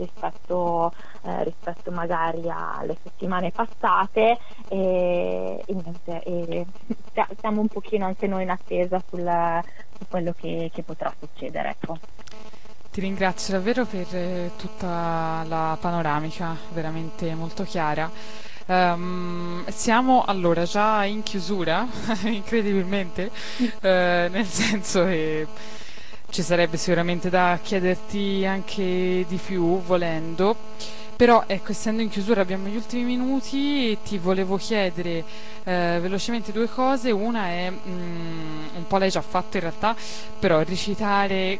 rispetto magari alle settimane passate, e niente, siamo un pochino anche noi in attesa su quello che potrà succedere, ecco. Ti ringrazio davvero per tutta la panoramica, veramente molto chiara. Siamo allora già in chiusura, incredibilmente, nel senso che ci sarebbe sicuramente da chiederti anche di più, volendo. Però ecco, essendo in chiusura abbiamo gli ultimi minuti e ti volevo chiedere velocemente due cose. Una è un po' l'hai già fatto in realtà, però recitare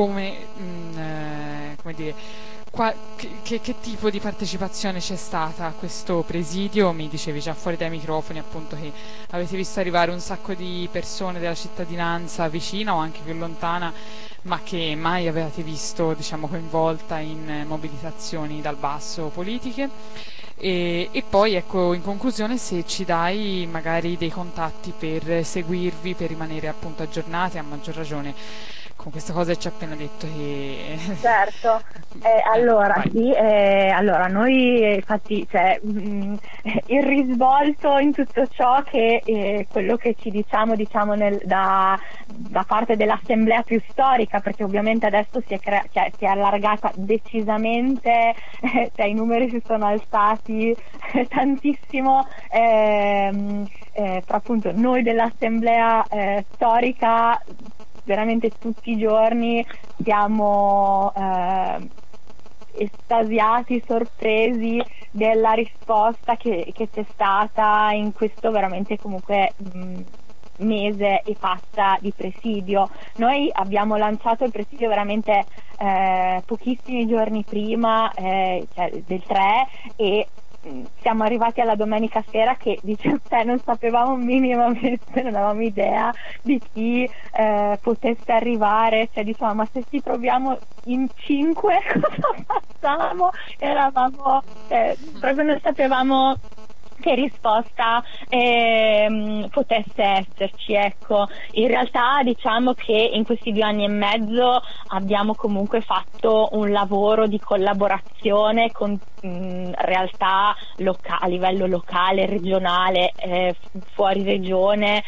come dire, che tipo di partecipazione c'è stata a questo presidio? Mi dicevi già fuori dai microfoni appunto che avete visto arrivare un sacco di persone della cittadinanza vicina o anche più lontana, ma che mai avevate visto, diciamo, coinvolta in mobilitazioni dal basso politiche. E poi ecco, in conclusione, se ci dai magari dei contatti per seguirvi, per rimanere appunto aggiornati, a maggior ragione con questa cosa che ci ha appena detto che... Certo, allora sì, allora noi infatti il risvolto in tutto ciò che quello che ci diciamo da parte dell'assemblea più storica, perché ovviamente adesso si è allargata decisamente, cioè i numeri si sono alzati tantissimo, però appunto noi dell'assemblea storica veramente tutti i giorni siamo estasiati, sorpresi della risposta che c'è stata in questo veramente comunque mese e passa di presidio. Noi abbiamo lanciato il presidio veramente pochissimi giorni prima, cioè del 3, e siamo arrivati alla domenica sera che non sapevamo minimamente, non avevamo idea di chi potesse arrivare, cioè diciamo, ma se ci troviamo in 5 cosa facciamo? Eravamo proprio non sapevamo che risposta potesse esserci, ecco. In realtà diciamo che in questi 2 anni e mezzo abbiamo comunque fatto un lavoro di collaborazione con realtà a livello locale, regionale, fuori regione,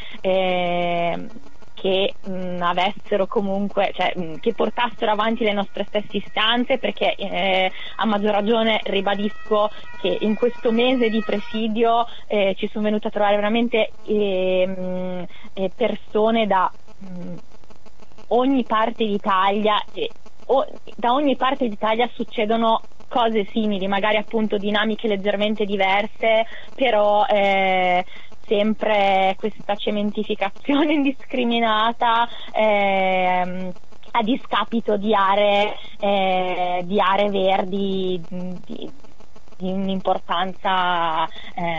che avessero comunque, che portassero avanti le nostre stesse istanze, perché a maggior ragione ribadisco che in questo mese di presidio ci sono venute a trovare veramente persone da ogni parte d'Italia, e da ogni parte d'Italia succedono cose simili, magari appunto dinamiche leggermente diverse, però sempre questa cementificazione indiscriminata a discapito di aree verdi di un'importanza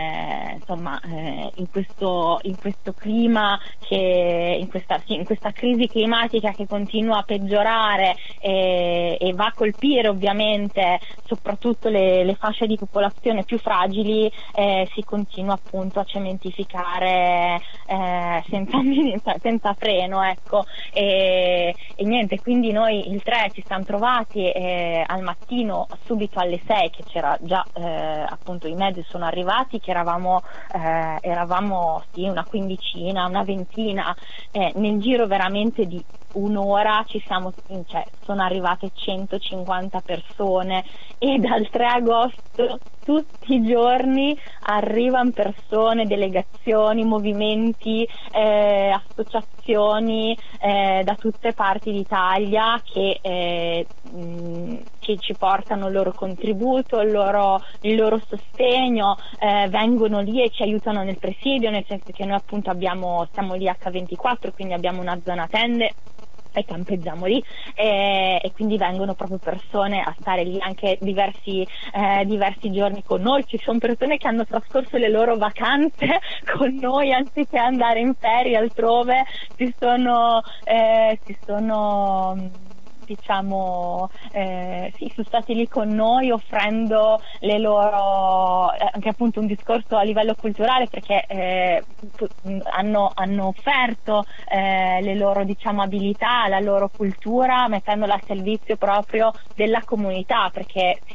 in questo clima, in questa crisi climatica che continua a peggiorare e va a colpire ovviamente soprattutto le fasce di popolazione più fragili, si continua appunto a cementificare senza freno, ecco, e niente, quindi noi il 3 ci siamo trovati al mattino subito alle 6 che c'era già appunto i mezzi sono arrivati, che eravamo sì, una quindicina, una ventina, nel giro veramente di un'ora sono arrivate 150 persone, e dal 3 agosto tutti i giorni arrivano persone, delegazioni, movimenti, associazioni da tutte parti d'Italia che ci portano il loro contributo, il loro sostegno, vengono lì e ci aiutano nel presidio, nel senso che noi appunto stiamo lì H24, quindi abbiamo una zona tende e campeggiamo lì, e quindi vengono proprio persone a stare lì anche diversi giorni con noi. Ci sono persone che hanno trascorso le loro vacanze con noi anziché andare in ferie altrove, si sono sono stati lì con noi offrendo le loro, anche appunto un discorso a livello culturale, perché hanno offerto le loro abilità, la loro cultura, mettendola al servizio proprio della comunità, perché